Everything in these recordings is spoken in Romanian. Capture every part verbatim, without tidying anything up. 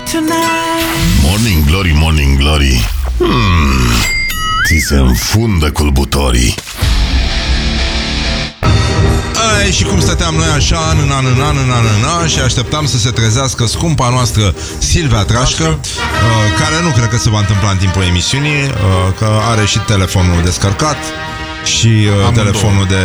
Morning Glory, Morning Glory, hmm, ți se înfundă culbutorii. Ai, și cum stăteam noi așa, an în an, în an, în an, în an, și așteptam să se trezească scumpa noastră Silvia Trașcă, uh, care nu cred că se va întâmpla în timpul emisiunii, uh, că are și telefonul descărcat și uh, telefonul de,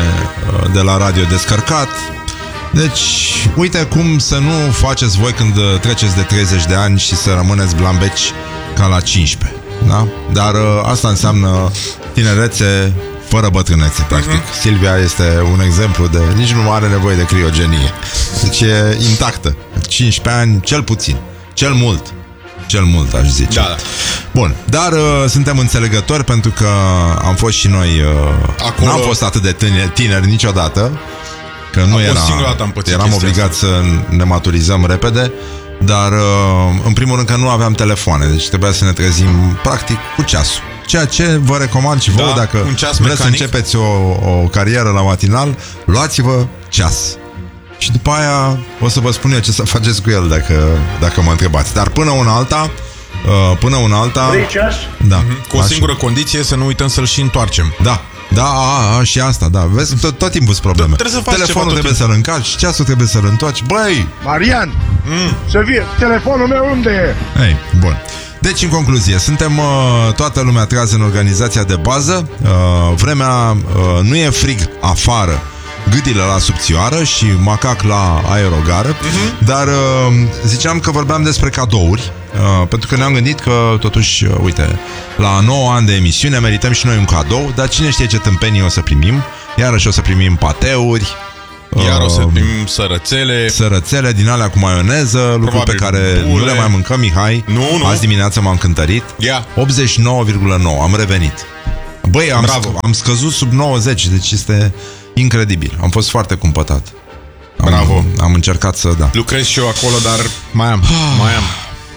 uh, de la radio descărcat. Deci, uite cum să nu faceți voi când treceți de treizeci de ani și să rămâneți blambeci ca la cincisprezece, da? Dar uh, asta înseamnă tinerețe fără bătrânețe, practic. Uh-huh. Silvia este un exemplu de... Nici nu are nevoie de criogenie. Deci e intactă. cincisprezece ani, cel puțin. Cel mult. Cel mult, aș zice. Da. Bun, dar uh, suntem înțelegători pentru că am fost și noi... Uh, Acolo... N-am fost atât de tineri, tineri niciodată. Că nu era... Eram obligat asta. să ne maturizăm repede. Dar, uh, în primul rând, că nu aveam telefoane. Deci trebuia să ne trezim, practic, cu ceasul. Ceea ce vă recomand și vouă, da, dacă vreți mecanic. să începeți o, o carieră la matinal, luați-vă ceas. Și după aia o să vă spun eu ce să faceți cu el dacă, dacă mă întrebați. Dar până una alta, uh, până una alta... Vrei ceas? Da. Mm-hmm. Cu o singură așa. condiție, să nu uităm să-l și întoarcem. Da. Da, a, a, și asta, da. Vezi, tot, tot timpul sunt probleme. Telefonul trebuie să-l încarci, ceasul trebuie să-l întoarci. Băi! Marian! Mm. Să vie, telefonul meu unde e? Ei, bun. Deci, în concluzie, suntem uh, toată lumea trează în organizația de bază. uh, Vremea uh, nu e frig afară, gâdile la subțioară și macac la aerogară. uh-huh. Dar uh, ziceam că vorbeam despre cadouri, uh, pentru că ne-am gândit că totuși, uh, uite, la nouă ani de emisiune merităm și noi un cadou. Dar cine știe ce tâmpenii o să primim. Iarăși o să primim pateuri, iar o să primim sărățele. Sărățele din alea cu maioneză, lucruri pe care bule. nu le mai mâncăm, Mihai. Nu, nu. Azi dimineața m-am cântărit. yeah. optzeci și nouă virgulă nouă, am revenit. Băi, am, sc- am scăzut sub nouăzeci. Deci este incredibil. Am fost foarte cumpătat. Am, Bravo. Am încercat să, da. Lucrez și eu acolo, dar mai am, mai am.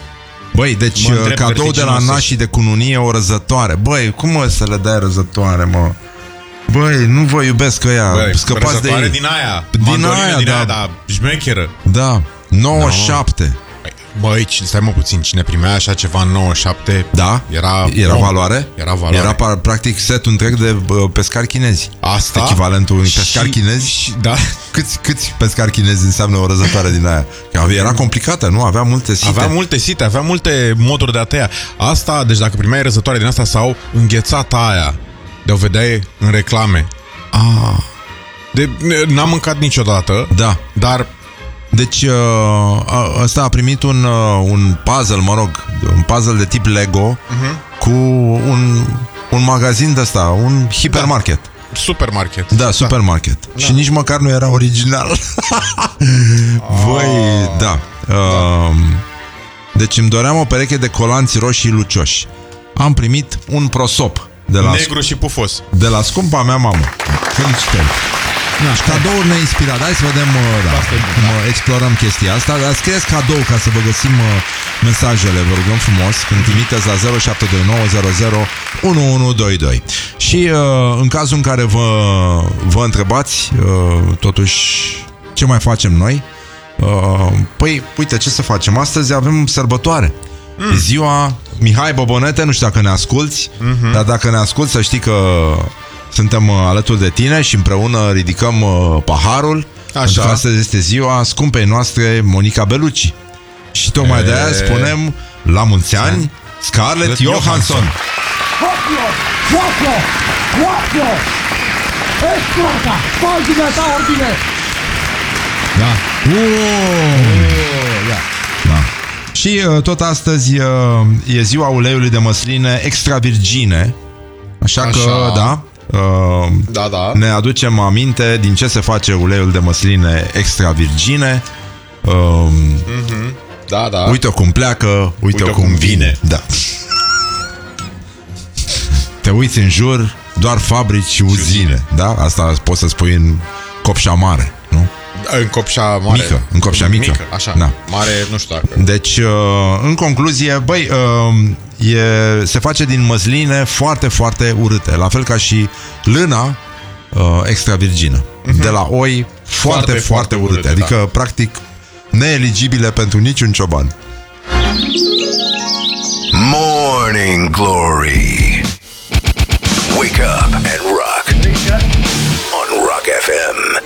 Băi, deci cadou de la nașii de cununie, o răzătoare. Băi, cum o să le dai răzătoare, mă? Băi, nu vă iubesc ăia. Băi, scăpați de ei. din aia. Din aia, din da. aia, da, șmecheră. Da, nouăzeci și șapte. Băi, stai mă puțin, cine primea așa ceva în nouăzeci și șapte, da? Era, era valoare? Era valoare. Era practic setul întreg de uh, pescari chinezi. Asta? Echivalentul unui și, pescar chinezi? Și, da. Câți, câți pescari chinezi înseamnă o răzătoare din aia? Era complicată, nu? Avea multe site. Avea multe site, avea multe moduri de a tăia. Asta, deci dacă primeai răzătoare din asta sau înghețata aia, de o vedeai în reclame. Ah. De, n-am mâncat niciodată. Da. Dar deci uh, ăsta a primit un, uh, un puzzle, mă rog, un puzzle de tip Lego, uh-huh. cu un, un magazin de ăsta, un hipermarket. Da. Supermarket. Da, supermarket. Da. Și nici măcar nu era original. Voi, da. Uh, da. Deci îmi doream o pereche de colanți roșii lucioși. Am primit un prosop de la negru și pufos. De la scumpa mea mamă. Felicitări. Da, și cadouri neinspirate. Hai să vedem, da, cum da. explorăm chestia asta. Dar scrieți cadou ca să vă găsim uh, mesajele, vă rugăm frumos, când trimiteți la zero șapte doi nouă zero zero unu unu doi doi. Și uh, în cazul în care vă, vă întrebați uh, totuși ce mai facem noi, uh, păi, uite, ce să facem? Astăzi avem sărbătoare. Mm. Ziua Mihai Bobonete, nu știu dacă ne asculți, mm-hmm. dar dacă ne asculți să știi că suntem alături de tine și împreună ridicăm uh, paharul. Așa. Pentru că astăzi este ziua scumpei noastre Monica Bellucci. Și tocmai e... de aia spunem la mulți ani Scarlett Johansson. Da. Da. Da. Și uh, tot astăzi uh, e ziua uleiului de măsline extra virgine. Așa, Așa. că, da, uh, da, da. ne aducem aminte din ce se face uleiul de măsline extra virgine. uh, mm-hmm. Da, da. Uite-o cum pleacă, uite-o, uite-o cum, cum vine, vine. Da. Te uiți în jur, doar fabrici și uzine. Da? Asta poți să spui în Copșa Mare, nu? În Copșa Mare. Mică, în Copșa Mică. Mică, așa. Da. Mare, nu știu dacă. Deci, în concluzie, băi, e, se face din măsline foarte, foarte urâte. La fel ca și lâna extra virgină. Uh-huh. De la oi foarte, foarte, foarte urâte. urâte. Adică, da. practic, neeligibile pentru niciun cioban. Morning Glory. Wake up and rock on Rock F M.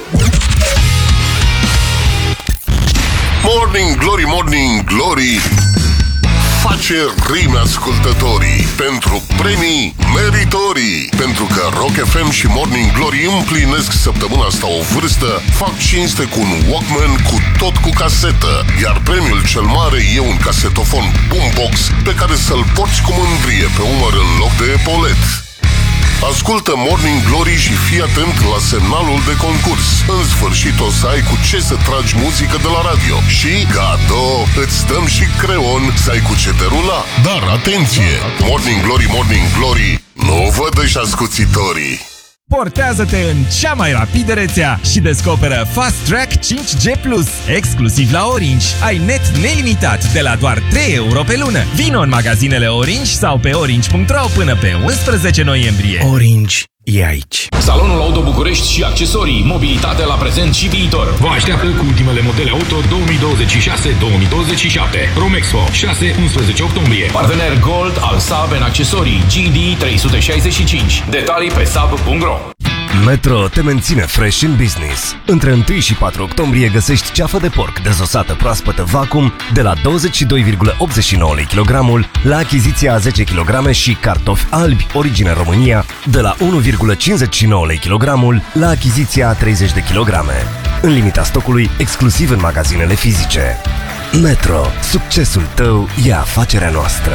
Morning Glory, Morning Glory, face rime ascultătorii pentru premii meritorii. Pentru că Rock F M și Morning Glory împlinesc săptămâna asta o vârstă, fac cinste cu un Walkman cu tot cu casetă. Iar premiul cel mare e un casetofon boombox pe care să-l porți cu mândrie pe umăr în loc de epolet. Ascultă Morning Glory și fii atent la semnalul de concurs. În sfârșit o să ai cu ce să tragi muzică de la radio. Și cadou, îți dăm și creon să ai cu ce te rula. Dar atenție! Morning Glory, Morning Glory, nu vă dă-și ascuțitorii. Portează-te în cea mai rapidă rețea și descoperă Fast Track cinci G plus, exclusiv la Orange. Ai net nelimitat de la doar trei euro pe lună. Vino în magazinele Orange sau pe orange punct ro până pe unsprezece noiembrie. Orange e aici. Salonul Auto București și accesorii, mobilitate la prezent și viitor. Vă așteaptă cu ultimele modele auto două mii douăzeci și șase două mii douăzeci și șapte. Romexpo, șase unsprezece octombrie. Partener Gold al Saab în accesorii G D trei sute șaizeci și cinci. Detalii pe saab punct ro. Metro te menține fresh în business. Între unu și patru octombrie găsești ceafă de porc dezosată proaspătă vacuum de la douăzeci și doi virgulă optzeci și nouă lei kilogramul la achiziția a zece kilograme și cartofi albi origine România de la unu virgulă cincizeci și nouă lei kilogramul la achiziția a treizeci de kilograme. În limita stocului, exclusiv în magazinele fizice. Metro. Succesul tău e afacerea noastră.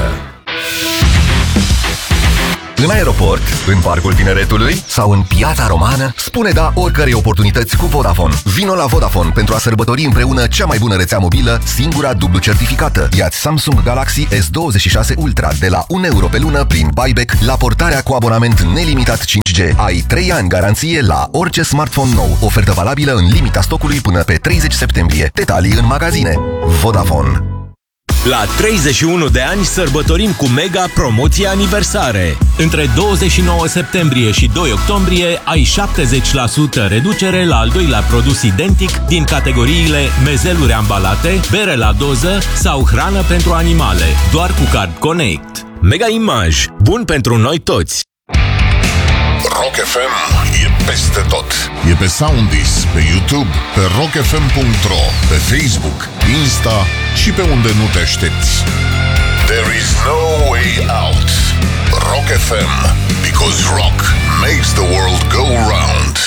În aeroport, în Parcul Tineretului sau în Piața Romană, spune da oricărei oportunități cu Vodafone. Vino la Vodafone pentru a sărbători împreună cea mai bună rețea mobilă, singura dublu certificată. Ia-ți Samsung Galaxy S douăzeci și șase Ultra de la un euro pe lună prin buyback la portarea cu abonament nelimitat cinci G. Ai trei ani garanție la orice smartphone nou. Ofertă valabilă în limita stocului până pe treizeci septembrie. Detalii în magazine. Vodafone. La treizeci și unu de ani sărbătorim cu mega promoții aniversare. Între douăzeci și nouă septembrie și doi octombrie ai șaptezeci la sută reducere la al doilea produs identic din categoriile mezeluri ambalate, bere la doză sau hrană pentru animale, doar cu Card Connect. Mega Image, bun pentru noi toți! Rock F M e peste tot. E pe Soundis, pe YouTube, pe rock f m punct ro, pe Facebook, Insta și pe unde nu te aștepți. There is no way out. Rock F M, because rock makes the world go round.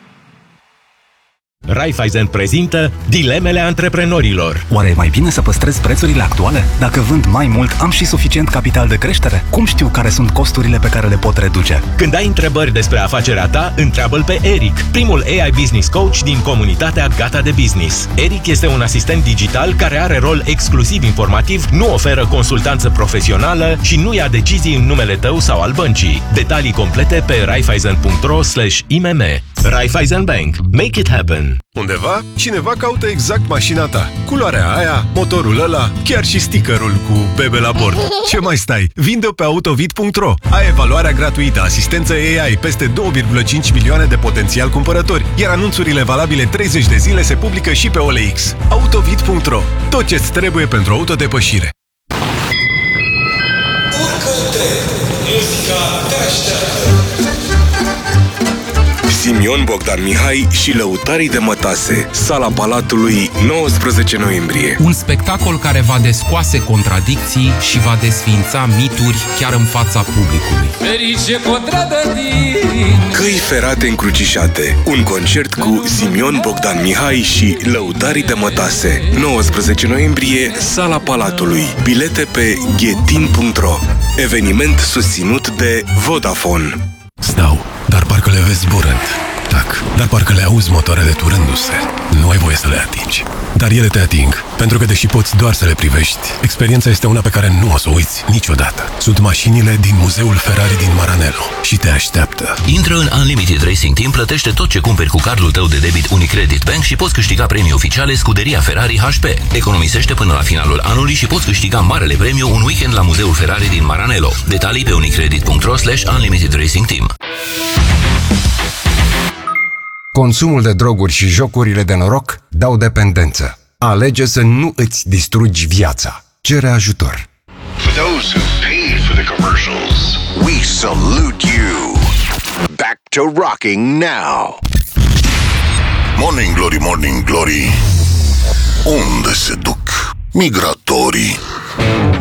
Raiffeisen prezintă dilemele antreprenorilor. Oare e mai bine să păstrez prețurile actuale? Dacă vând mai mult, am și suficient capital de creștere? Cum știu care sunt costurile pe care le pot reduce? Când ai întrebări despre afacerea ta, întreabă-l pe Eric, primul A I Business Coach din comunitatea Gata de Business. Eric este un asistent digital care are rol exclusiv informativ, nu oferă consultanță profesională și nu ia decizii în numele tău sau al băncii. Detalii complete pe raiffeisen punct ro slash I M M. Raiffeisen Bank. Make it happen. Undeva, cineva caută exact mașina ta. Culoarea aia, motorul ăla, chiar și stickerul cu bebe la bord. Ce mai stai? Vinde-o pe autovid punct ro. Ai evaluarea gratuită, asistență A I, peste două virgulă cinci milioane de potențial cumpărători, iar anunțurile valabile treizeci de zile se publică și pe O L X. autovid punct ro. Tot ce-ți trebuie pentru autodepășire. Simion Bogdan Mihai și Lăutarii de Mătase, Sala Palatului, nouăsprezece noiembrie. Un spectacol care va descoase contradicții și va desființa mituri chiar în fața publicului. Căi ferate încrucișate. Un concert cu Simion Bogdan Mihai și Lăutarii de Mătase. nouăsprezece noiembrie, Sala Palatului. Bilete pe ghetin punct ro. Eveniment susținut de Vodafone. Stau, dar parcă le vezi zburând. Tac, dar parcă le auzi motoarele turându-se. Nu ai voie să le atingi. Dar ele te ating, pentru că deși poți doar să le privești, experiența este una pe care nu o să o uiți niciodată. Sunt mașinile din Muzeul Ferrari din Maranello și te așteaptă. Intră în Unlimited Racing Team, plătește tot ce cumperi cu cardul tău de debit Unicredit Bank și poți câștiga premii oficiale Scuderia Ferrari H P. Economisește până la finalul anului și poți câștiga marele premiu un weekend la Muzeul Ferrari din Maranello. Detalii pe unicredit punct ro slash Unlimited Racing Team. Consumul de droguri și jocurile de noroc dau dependență. Alege să nu îți distrugi viața. cere ajutor. For those who paid for the commercials, we salute you. Back to rocking now. Morning Glory, Morning Glory, unde se duc migratorii?